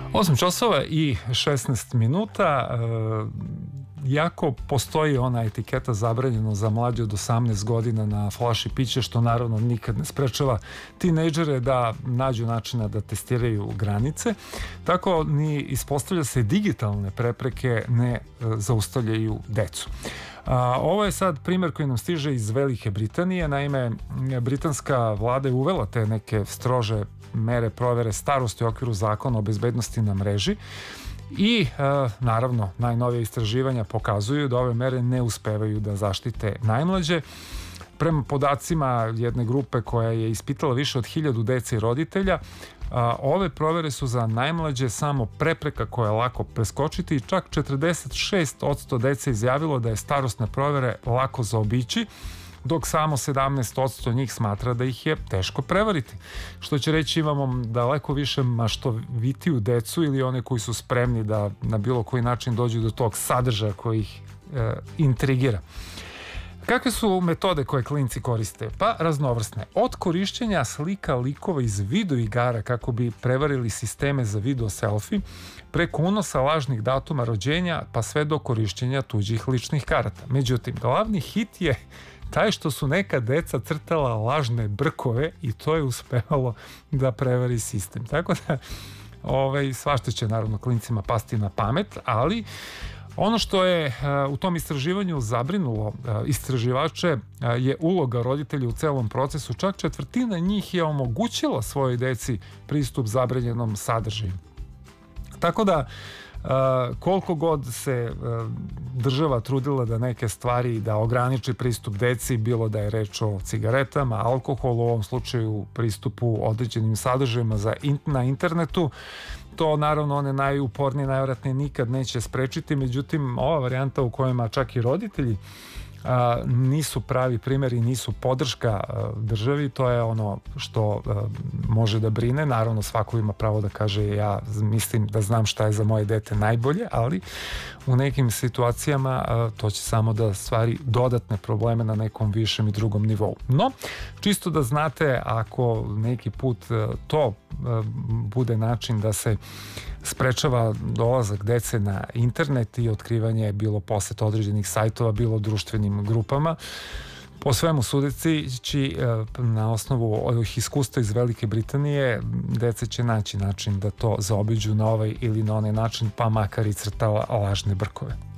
8 časova i 16 minuta. Iako postoji ona etiketa zabranjeno za mlađe od 18 godina na flaši pića, što naravno nikad ne sprečava tinejdžere da nađu načina da testiraju granice, tako ni ispostavlja se digitalne prepreke ne zaustavljaju decu. Ovo je sad primjer koji nam stiže iz Velike Britanije. Naime, britanska vlada je uvela te neke strože mere provere starosti u okviru zakona o bezbednosti na mreži i naravno najnovije istraživanja pokazuju da ove mere ne uspevaju da zaštite najmlađe. Prema podacima jedne grupe koja je ispitala više od 1000 dece i roditelja, ove provere su za najmlađe samo prepreka koja je lako preskočiti i čak 46% dece izjavilo da je starosne provere lako zaobići, dok samo 17% njih smatra da ih je teško prevariti. Što će reći, imamo daleko više maštovitiju decu ili one koji su spremni da na bilo koji način dođu do tog sadržaja koji ih intrigira. Kakve su metode koje klinci koriste? Pa raznovrsne. Od korišćenja slika, likova iz video igara kako bi prevarili sisteme za video selfie, preko unosa lažnih datuma rođenja, pa sve do korišćenja tuđih ličnih karata. Međutim, glavni hit je taj što su neka deca crtala lažne brkove i to je uspevalo da prevari sistem. Tako da svašta će naravno klincima pasti na pamet, ali ono što je u tom istraživanju zabrinulo istraživače je uloga roditelja u celom procesu. Čak četvrtina njih je omogućila svojoj deci pristup zabranjenom sadržaju. Tako da koliko god se država trudila da neke stvari da ograniči pristup deci, bilo da je reč o cigaretama, alkoholu, u ovom slučaju pristupu određenim sadržajima na internetu, to naravno one najupornije najvjerojatnije nikad neće sprečiti. Međutim, ova varijanta u kojima čak i roditelji nisu pravi primjer i nisu podrška državi, to je ono što može da brine. Naravno, svako ima pravo da kaže ja mislim da znam šta je za moje dete najbolje, ali u nekim situacijama to će samo da stvari dodatne probleme na nekom višem i drugom nivou. No, čisto da znate, ako neki put to bude način da se sprečava dolazak dece na internet i otkrivanje bilo poseta određenih sajtova, bilo društvenim grupama, po svemu sudeći na osnovu ovih iskustva iz Velike Britanije, dece će naći način da to zaobiđu na ovaj ili na onaj način, pa makar i crtala lažne brkove.